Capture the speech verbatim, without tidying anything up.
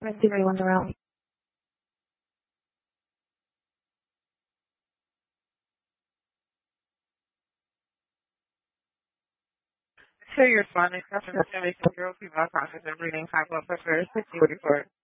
Let's see everyone's around. So you're responding to customer service, zero female process and breeding, high blood pressure, sixty forty-four.